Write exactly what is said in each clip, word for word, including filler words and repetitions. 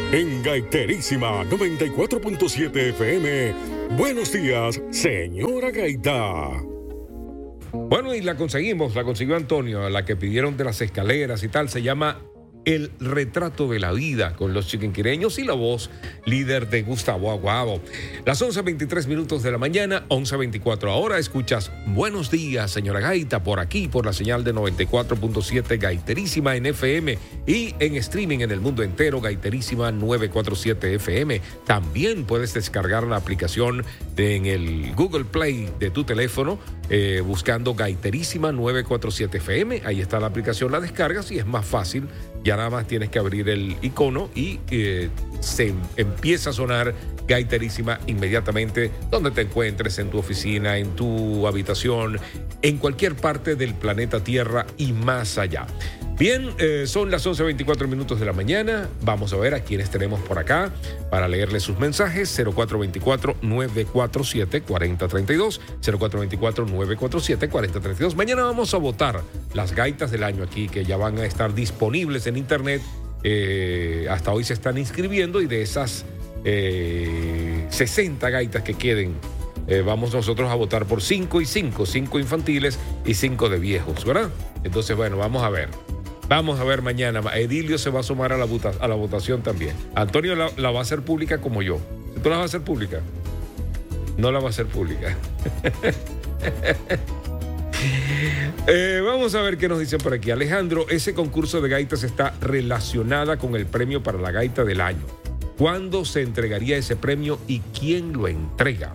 En Gaiterísima noventa y cuatro punto siete F M. Buenos días, señora Gaita. Bueno, y la conseguimos, la consiguió Antonio, la que pidieron de las escaleras y tal. Se llama El retrato de la vida, con los chiquinquireños y la voz líder de Gustavo Aguado. Las once veintitrés minutos de la mañana, once veinticuatro ahora, escuchas Buenos días, señora Gaita, por aquí, por la señal de noventa y cuatro punto siete Gaiterísima en F M y en streaming en el mundo entero, Gaiterísima novecientos cuarenta y siete F M. También puedes descargar la aplicación de, en el Google Play de tu teléfono, eh, buscando Gaiterísima novecientos cuarenta y siete F M. Ahí está la aplicación, la descargas y es más fácil. Ya nada más tienes que abrir el icono y eh, se empieza a sonar Gaiterísima inmediatamente donde te encuentres, en tu oficina, en tu habitación, en cualquier parte del planeta Tierra y más allá. Bien, eh, son las once veinticuatro minutos de la mañana. Vamos a ver a quienes tenemos por acá para leerles sus mensajes. cero cuatro dos cuatro, nueve cuatro siete, cuatro cero tres dos, cero cuatro dos cuatro, nueve cuatro siete, cuatro cero tres dos. Mañana vamos a votar las gaitas del año aquí, que ya van a estar disponibles en internet. Eh, hasta hoy se están inscribiendo y de esas eh, sesenta gaitas que queden, eh, vamos nosotros a votar por cinco y cinco, cinco infantiles y cinco de viejos, ¿verdad? Entonces, bueno, vamos a ver. Vamos a ver mañana. Edilio se va a sumar a la, vota, a la votación también. Antonio la, la va a hacer pública como yo. ¿Tú la vas a hacer pública? No la va a hacer pública. eh, vamos a ver qué nos dicen por aquí. Alejandro, ese concurso de gaitas está relacionada con el premio para la gaita del año. ¿Cuándo se entregaría ese premio y quién lo entrega?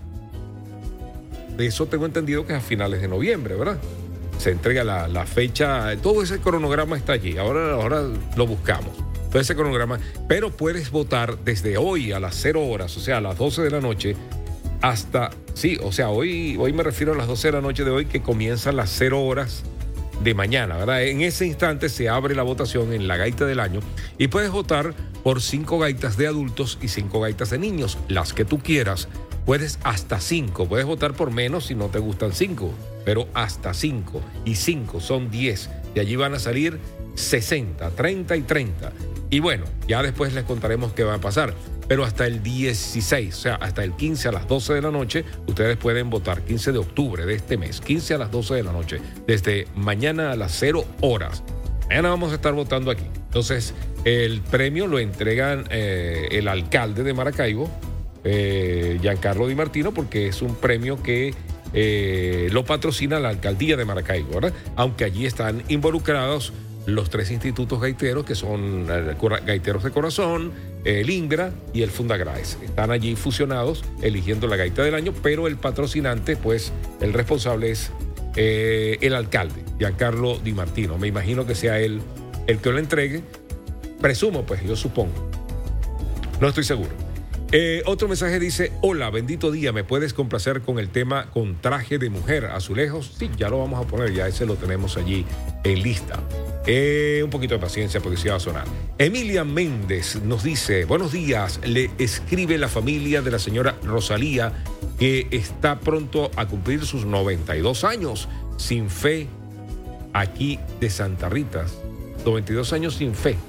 De eso tengo entendido que es a finales de noviembre, ¿verdad? Se entrega la, la fecha, todo ese cronograma está allí, ahora, ahora lo buscamos, todo ese cronograma, pero puedes votar desde hoy a las cero horas, o sea, a las doce de la noche, hasta, sí, o sea, hoy, hoy me refiero a las doce de la noche de hoy, que comienzan las cero horas de mañana, ¿verdad? En ese instante se abre la votación en la gaita del año y puedes votar por cinco gaitas de adultos y cinco gaitas de niños, las que tú quieras. Puedes hasta cinco, puedes votar por menos si no te gustan cinco, pero hasta cinco, y cinco son diez, de allí van a salir sesenta, treinta y treinta, y bueno, ya después les contaremos qué va a pasar, pero hasta el dieciséis, o sea, hasta el quince a las doce de la noche, ustedes pueden votar, quince de octubre de este mes, quince a las doce de la noche, desde mañana a las cero horas, mañana vamos a estar votando aquí. Entonces, el premio lo entregan eh, el alcalde de Maracaibo, Eh, Giancarlo Di Martino, porque es un premio que eh, lo patrocina la alcaldía de Maracaibo, ¿verdad? Aunque allí están involucrados los tres institutos gaiteros, que son eh, Gaiteros de Corazón, el INGRA y el Fundagraes. Están allí fusionados, eligiendo la gaita del año, pero el patrocinante, pues, el responsable es eh, el alcalde, Giancarlo Di Martino. Me imagino que sea él el que lo entregue. Presumo, pues, yo supongo. No estoy seguro. Eh, otro mensaje dice: hola, bendito día, ¿me puedes complacer con el tema Con traje de mujer, Azulejos? Sí, ya lo vamos a poner, ya ese lo tenemos allí en lista. Eh, un poquito de paciencia porque sí va a sonar. Emilia Méndez nos dice: buenos días, le escribe la familia de la señora Rosalía, que está pronto a cumplir sus noventa y dos años, sin fe, aquí de Santa Rita. noventa y dos años sin fe.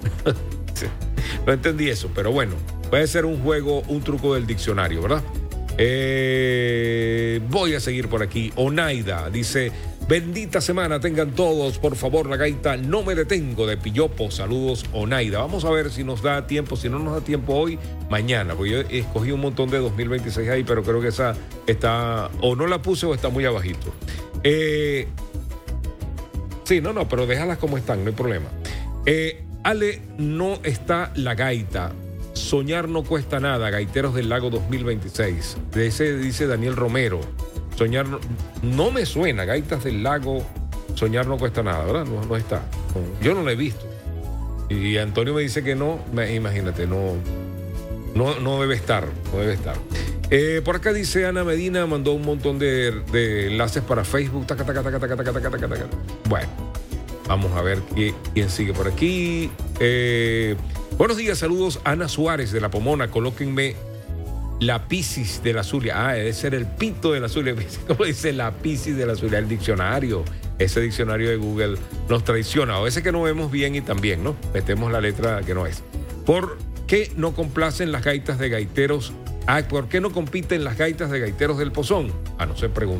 No entendí eso, pero bueno, puede ser un juego, un truco del diccionario, ¿verdad? Eh, voy a seguir por aquí. Onaida dice: bendita semana tengan todos, por favor, la gaita No me detengo de Pillopo. Saludos, Onaida. Vamos a ver si nos da tiempo, si no nos da tiempo hoy, mañana, porque yo escogí un montón de dos mil veintiséis ahí, pero creo que esa está, o no la puse o está muy abajito. Eh, sí, no, no, pero déjalas como están, no hay problema. Eh, Ale, no está la gaita. Soñar no cuesta nada, Gaiteros del Lago dos mil veintiséis. De ese dice Daniel Romero. Soñar no, no me suena, Gaitas del Lago, soñar no cuesta nada, ¿verdad? No, no está. Yo no lo he visto. Y Antonio me dice que no, imagínate, no, no, no debe estar, no debe estar. Eh, por acá dice Ana Medina, mandó un montón de, de enlaces para Facebook. Taca, taca, taca, taca, taca, taca, taca, taca. Bueno, vamos a ver quién, quién sigue por aquí. Eh, buenos días, saludos. Ana Suárez de La Pomona, colóquenme la Piscis de la Zulia. Ah, debe ser el pito de la Zulia. ¿Cómo dice la Piscis de la Zulia? El diccionario. Ese diccionario de Google nos traiciona. A veces que no vemos bien y también, ¿no? Metemos la letra que no es. Por qué no complacen las gaitas de gaiteros? Ah, ¿por qué no compiten las gaitas de gaiteros del Pozón? Ah, no se pregunta.